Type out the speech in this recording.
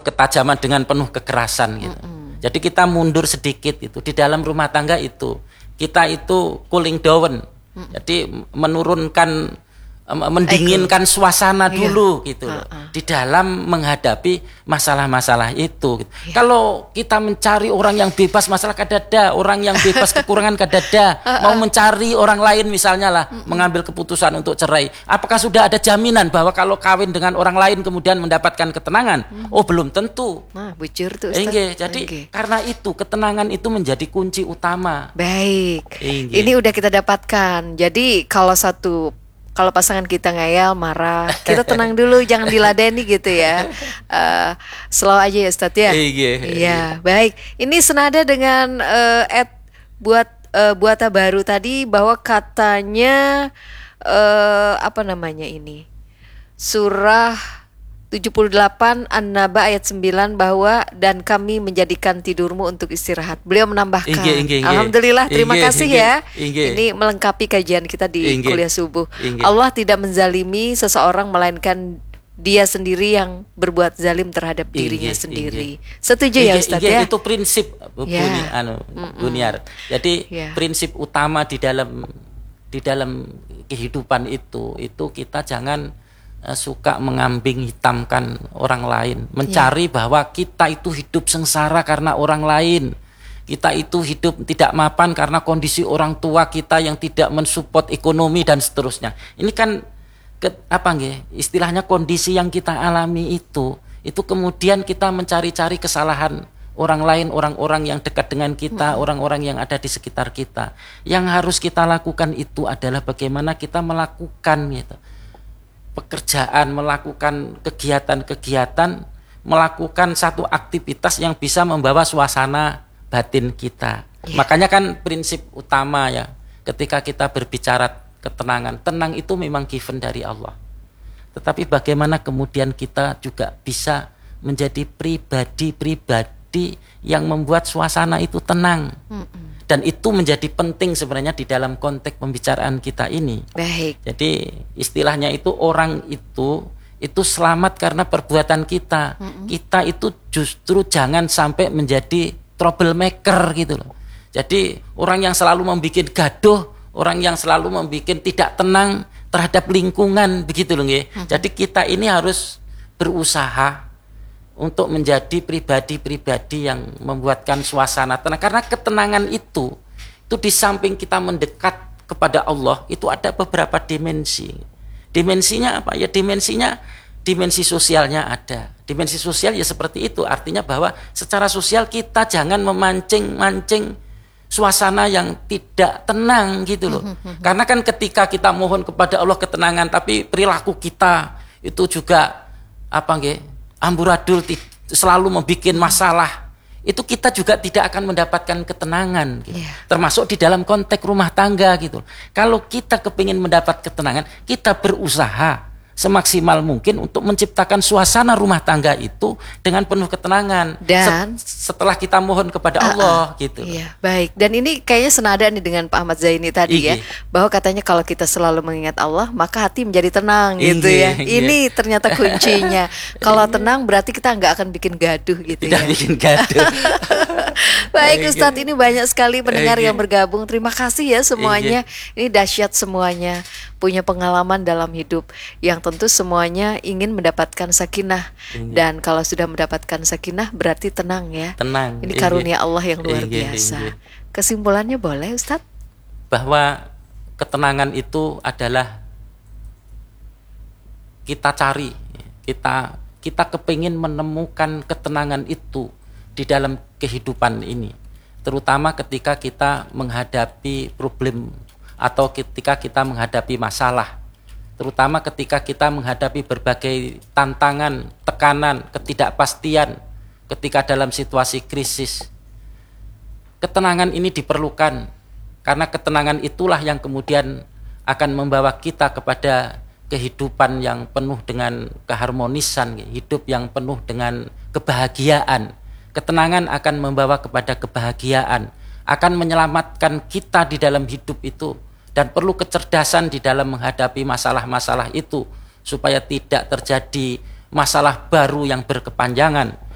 ketajaman dengan penuh kekerasan gitu. Jadi kita mundur sedikit itu di dalam rumah tangga itu. Kita itu cooling down. Jadi menurunkan mendinginkan suasana dulu gitu loh. Di dalam menghadapi masalah-masalah itu gitu. Kalau kita mencari orang yang bebas masalah kadada, orang yang bebas kekurangan kadada, mau mencari orang lain misalnya lah mengambil keputusan untuk cerai, apakah sudah ada jaminan bahwa kalau kawin dengan orang lain kemudian mendapatkan ketenangan? Oh, belum tentu. Nah, bujur tuh Ustaz. Jadi karena itu ketenangan itu menjadi kunci utama. Baik. Ini udah kita dapatkan. Jadi kalau pasangan kita ngeyel, marah, kita tenang dulu, jangan diladeni gitu ya. Slow aja ya Ustadz ya. Iya, baik. Ini senada dengan buata baru tadi bahwa katanya apa namanya ini? Surah 78 An-Naba ayat 9 bahwa dan kami menjadikan tidurmu untuk istirahat. Beliau menambahkan. Alhamdulillah, terima kasih ya. Ini melengkapi kajian kita di kuliah subuh. Allah tidak menzalimi seseorang melainkan dia sendiri yang berbuat zalim terhadap dirinya sendiri. Setuju ya Ustaz ya? Itu prinsip Buniar. Jadi prinsip utama di dalam kehidupan itu kita jangan suka mengambing hitamkan orang lain, mencari bahwa kita itu hidup sengsara karena orang lain, kita itu hidup tidak mapan karena kondisi orang tua kita yang tidak mensupport ekonomi dan seterusnya. Ini kan istilahnya kondisi yang kita alami itu kemudian kita mencari-cari kesalahan orang lain, orang-orang yang dekat dengan kita, orang-orang yang ada di sekitar kita. Yang harus kita lakukan itu adalah bagaimana kita melakukan gitu. Pekerjaan, melakukan kegiatan-kegiatan, melakukan satu aktivitas yang bisa membawa suasana batin kita. Makanya kan prinsip utama ya, ketika kita berbicara ketenangan, tenang itu memang given dari Allah. Tetapi bagaimana kemudian kita juga bisa menjadi pribadi-pribadi yang membuat suasana itu tenang. Dan itu menjadi penting sebenarnya di dalam konteks pembicaraan kita ini. Baik. Jadi istilahnya itu orang itu selamat karena perbuatan kita. Kita itu justru jangan sampai menjadi troublemaker gitu loh. Jadi orang yang selalu membuat gaduh, orang yang selalu membuat tidak tenang terhadap lingkungan begitu loh nggih. Jadi kita ini harus berusaha untuk menjadi pribadi-pribadi yang membuatkan suasana tenang. Karena ketenangan itu di samping kita mendekat kepada Allah, itu ada beberapa dimensi. Dimensinya apa? Ya dimensi sosialnya ada. Dimensi sosial ya seperti itu. Artinya bahwa secara sosial kita jangan memancing-mancing suasana yang tidak tenang gitu loh. Karena kan ketika kita mohon kepada Allah ketenangan, tapi perilaku kita itu juga amburadul, selalu membuat masalah, itu kita juga tidak akan mendapatkan ketenangan gitu. Termasuk di dalam konteks rumah tangga gitu. Kalau kita kepingin mendapat ketenangan, kita berusaha semaksimal mungkin untuk menciptakan suasana rumah tangga itu dengan penuh ketenangan. Dan setelah kita mohon kepada Allah gitu. Iya, baik. Dan ini kayaknya senada nih dengan Pak Ahmad Zaini tadi ya, bahwa katanya kalau kita selalu mengingat Allah, maka hati menjadi tenang gitu ya. Ini ternyata kuncinya. Kalau tenang berarti kita nggak akan bikin gaduh gitu ya. Tidak bikin gaduh. Baik Ustadz, ini banyak sekali pendengar yang bergabung. Terima kasih ya semuanya. Ini dahsyat semuanya, punya pengalaman dalam hidup yang tentu semuanya ingin mendapatkan sakinah. Dan kalau sudah mendapatkan sakinah berarti tenang ya. Tenang. Ini karunia Allah yang luar biasa. Kesimpulannya boleh Ustadz? Bahwa ketenangan itu adalah kita cari, kita kepingin menemukan ketenangan itu di dalam kehidupan ini, terutama ketika kita menghadapi problem atau ketika kita menghadapi masalah, terutama ketika kita menghadapi berbagai tantangan, tekanan, ketidakpastian, ketika dalam situasi krisis. Ketenangan ini diperlukan, karena ketenangan itulah yang kemudian akan membawa kita kepada kehidupan yang penuh dengan keharmonisan, hidup yang penuh dengan kebahagiaan. Ketenangan akan membawa kepada kebahagiaan, akan menyelamatkan kita di dalam hidup itu, dan perlu kecerdasan di dalam menghadapi masalah-masalah itu supaya tidak terjadi masalah baru yang berkepanjangan,